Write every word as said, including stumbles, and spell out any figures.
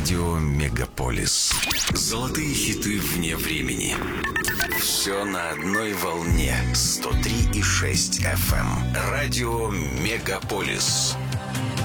Радио Мегаполис. Золотые хиты вне времени. Все на одной волне. сто три и шесть эф эм. Радио Мегаполис.